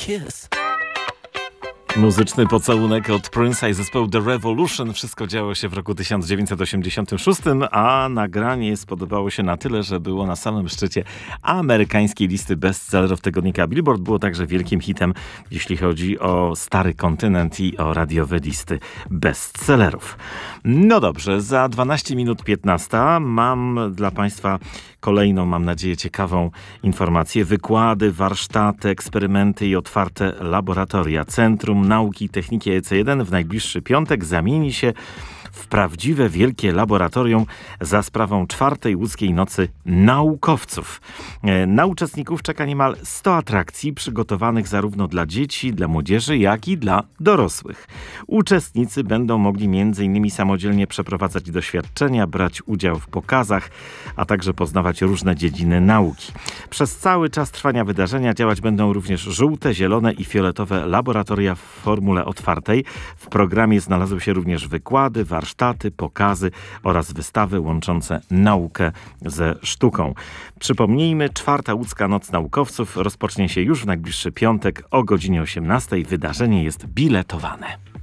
kiss. Muzyczny pocałunek od Prince'a i zespołu The Revolution. Wszystko działo się w roku 1986, a nagranie spodobało się na tyle, że było na samym szczycie amerykańskiej listy bestsellerów tygodnika Billboard. Było także wielkim hitem, jeśli chodzi o stary kontynent i o radiowe listy bestsellerów. No dobrze, za 12 minut 15 mam dla Państwa kolejną, mam nadzieję, ciekawą informację. Wykłady, warsztaty, eksperymenty i otwarte laboratoria. Centrum Nauki i Techniki EC1 w najbliższy piątek zamieni się w prawdziwe wielkie laboratorium za sprawą czwartej łódzkiej nocy naukowców. Na uczestników czeka niemal 100 atrakcji przygotowanych zarówno dla dzieci, dla młodzieży, jak i dla dorosłych. Uczestnicy będą mogli m.in. samodzielnie przeprowadzać doświadczenia, brać udział w pokazach, a także poznawać różne dziedziny nauki. Przez cały czas trwania wydarzenia działać będą również żółte, zielone i fioletowe laboratoria w formule otwartej. W programie znalazły się również wykłady, warsztaty, pokazy oraz wystawy łączące naukę ze sztuką. Przypomnijmy, czwarta łódzka Noc Naukowców rozpocznie się już w najbliższy piątek o godzinie 18:00. Wydarzenie jest biletowane.